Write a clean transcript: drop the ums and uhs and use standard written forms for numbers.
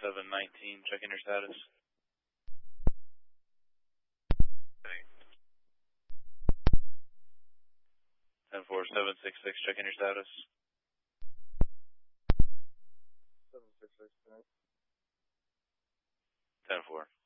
719, checking your status. Okay. 10766, checking your status. 766, 10-4.